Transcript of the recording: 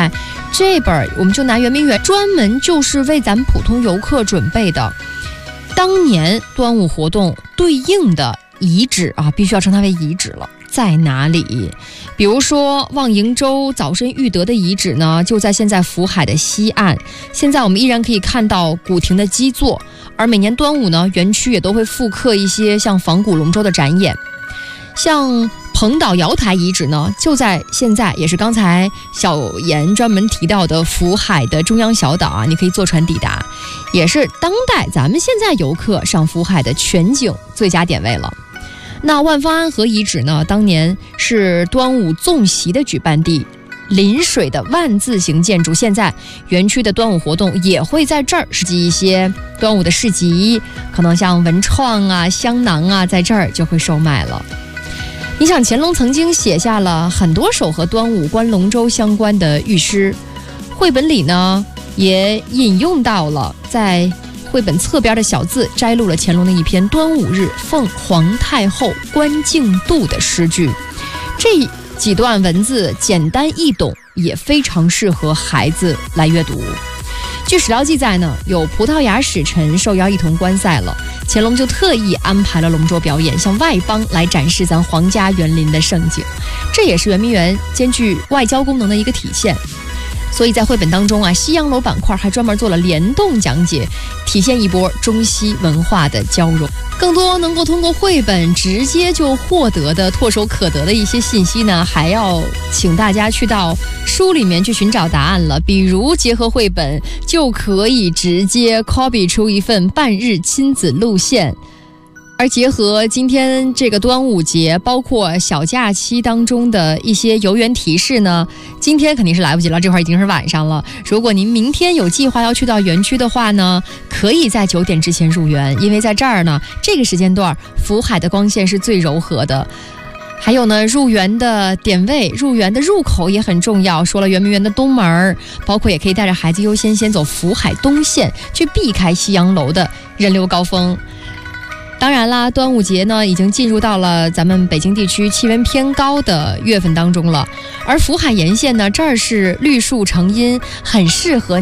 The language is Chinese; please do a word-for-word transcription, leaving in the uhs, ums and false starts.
哎，这本我们就拿圆明园专门就是为咱们普通游客准备的，当年端午活动对应的遗址啊，必须要称它为遗址了。在哪里？比如说望瀛洲早申玉德的遗址呢，就在现在福海的西岸。现在我们依然可以看到古亭的基座，而每年端午呢，园区也都会复刻一些像仿古龙舟的展演。像彭岛瑶台遗址呢，就在现在，也是刚才小妍专门提到的福海的中央小岛啊，你可以坐船抵达，也是当代咱们现在游客上福海的全景最佳点位了。那万方安河遗址呢，当年是端午粽席的举办地，临水的万字形建筑，现在园区的端午活动也会在这儿设计一些端午的市集，可能像文创啊、香囊啊，在这儿就会售卖了。你想，乾隆曾经写下了很多首和端午观龙舟相关的御诗，绘本里呢也引用到了，在绘本侧边的小字摘录了乾隆的一篇端午日奉皇太后观静度的诗句。这几段文字简单易懂，也非常适合孩子来阅读。据史料记载呢，有葡萄牙使臣受邀一同观赛了，乾隆就特意安排了龙舟表演，向外邦来展示咱皇家园林的盛景，这也是圆明园兼具外交功能的一个体现。所以在绘本当中啊，西洋楼板块还专门做了联动讲解，体现一波中西文化的交融。更多能够通过绘本直接就获得的唾手可得的一些信息呢，还要请大家去到书里面去寻找答案了。比如结合绘本，就可以直接 copy 出一份半日亲子路线。而结合今天这个端午节，包括小假期当中的一些游园提示呢，今天肯定是来不及了，这会儿已经是晚上了。如果您明天有计划要去到园区的话呢，可以在九点之前入园，因为在这儿呢，这个时间段福海的光线是最柔和的。还有呢，入园的点位、入园的入口也很重要。说了圆明园的东门，包括也可以带着孩子优先先走福海东线，去避开西洋楼的人流高峰。当然啦，端午节呢已经进入到了咱们北京地区气温偏高的月份当中了，而福海沿线呢，这儿是绿树成荫，很适合